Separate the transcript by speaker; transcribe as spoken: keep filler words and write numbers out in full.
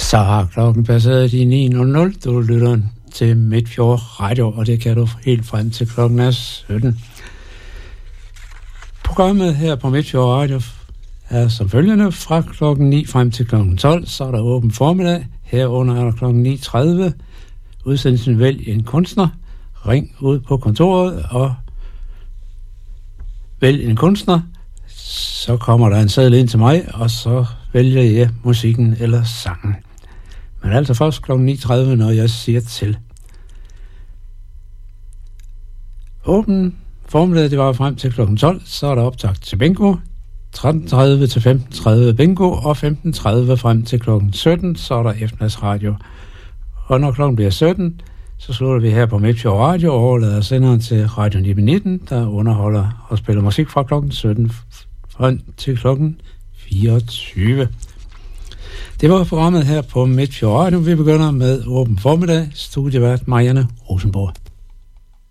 Speaker 1: Så har klokken passeret de ni nul nul. Du lytter til Midtfjord Radio, og det kan du helt frem til klokken er sytten. Programmet her på Midtfjord Radio er som følgende: fra klokken ni frem til klokken tolv, så er der åben formiddag. Herunder er der klokken ni tredive. Udsendelsen Vælg en kunstner. Ring ud på kontoret og vælg en kunstner. Så kommer der en seddel ind til mig, og så vælger jeg musikken eller sangen. Men altså først klokken ni tredive, når jeg siger til. Åben formiddag, det var frem til klokken tolv, så er der optakt til bingo. tretten tredive til femten tredive bingo, og femten tredive frem til klokken sytten, så er der eftermiddagsradio. Og når klokken bliver sytten, så slutter vi her på Midtfjord Radio og overlader senderen til Radio nitten, der underholder og spiller musik fra klokken sytten frem til klokken fireogtyve. Det var programmet her på Midtfjord Radio. Vi begynder med åben formiddag. Studievært Marianne Rosenborg.